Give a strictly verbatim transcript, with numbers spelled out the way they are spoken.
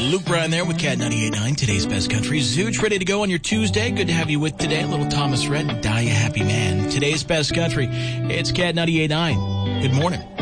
Luke Bryan there with Cat ninety-eight point nine, today's best country. Zooch, ready to go on your Tuesday? Good to have you with today. Little Thomas Rhett and Die a Happy Man. Today's best country. It's Cat ninety-eight point nine. Good morning.